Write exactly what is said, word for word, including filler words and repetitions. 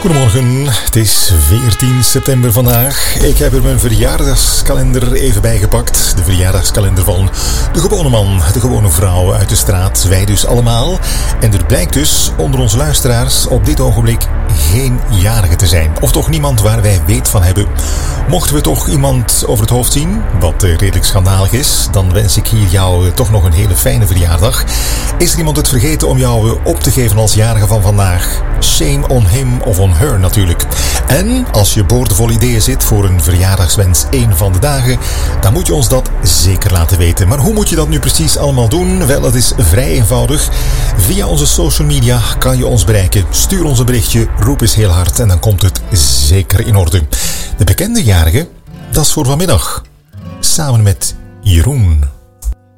Goedemorgen, het is veertien september vandaag. Ik heb er mijn verjaardagskalender even bijgepakt. De verjaardagskalender van de gewone man, de gewone vrouw uit de straat. Wij dus allemaal. En er blijkt dus onder onze luisteraars op dit ogenblik geen jarige te zijn. Of toch niemand waar wij weet van hebben. Mochten we toch iemand over het hoofd zien, wat redelijk schandalig is, dan wens ik hier jou toch nog een hele fijne verjaardag. Is er iemand het vergeten om jou op te geven als jarige van vandaag? Shame on him of on her natuurlijk. En als je boordevol ideeën zit voor een verjaardagswens één van de dagen, dan moet je ons dat zeker laten weten. Maar hoe moet je dat nu precies allemaal doen? Wel, het is vrij eenvoudig. Via onze social media kan je ons bereiken. Stuur ons een berichtje, roep eens heel hard en dan komt het zeker in orde. De bekende jarige, dat is voor vanmiddag. Samen met Jeroen.